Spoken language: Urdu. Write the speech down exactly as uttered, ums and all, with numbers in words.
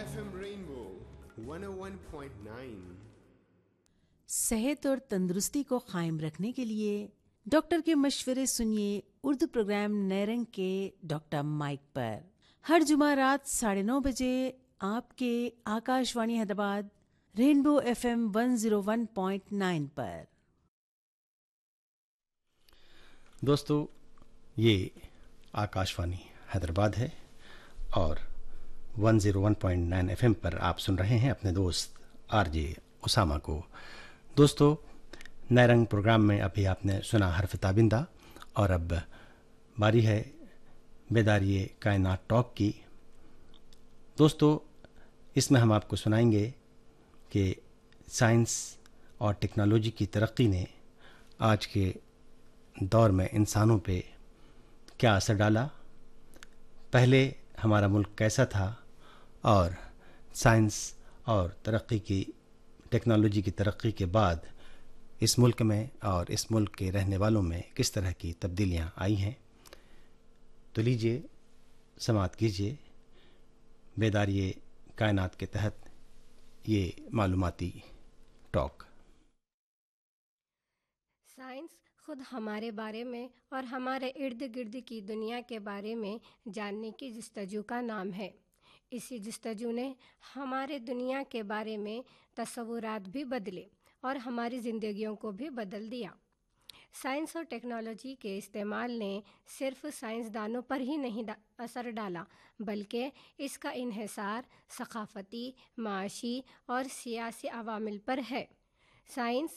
ایف ایم رینبو ون او ون پوائنٹ نائن۔ صحت اور تندرستی کو قائم رکھنے کے لیے ڈاکٹر کے مشورے سنیے اردو پروگرام نیرنگ کے ڈاکٹر مائک پر ہر جمعہ رات ساڑھے نو بجے آپ کے آکاش وانی Hyderabad Rainbow F M one zero one point nine پر۔ دوستو، یہ آکاش وانی حیدرآباد ہے اور one zero one point nine F M پر آپ سن رہے ہیں اپنے دوست آر جے اسامہ کو۔ دوستو، نیرنگ پروگرام میں ابھی آپ نے سنا حرف تابندہ، اور اب باری ہے بیداری کائنات ٹاک کی۔ دوستو، اس میں ہم آپ کو سنائیں گے کہ سائنس اور ٹیکنالوجی کی ترقی نے آج کے دور میں انسانوں پہ کیا اثر ڈالا، پہلے ہمارا ملک کیسا تھا، اور سائنس اور ترقی کی ٹیکنالوجی کی ترقی کے بعد اس ملک میں اور اس ملک کے رہنے والوں میں کس طرح کی تبدیلیاں آئی ہیں۔ تو لیجیے سماعت کیجیے بیداری کائنات کے تحت یہ معلوماتی ٹاک۔ سائنس خود ہمارے بارے میں اور ہمارے ارد گرد کی دنیا کے بارے میں جاننے کی جستجو کا نام ہے۔ اسی جستجو نے ہمارے دنیا کے بارے میں تصورات بھی بدلے اور ہماری زندگیوں کو بھی بدل دیا۔ سائنس اور ٹیکنالوجی کے استعمال نے صرف سائنسدانوں پر ہی نہیں اثر ڈالا، بلکہ اس کا انحصار ثقافتی، معاشی اور سیاسی عوامل پر ہے۔ سائنس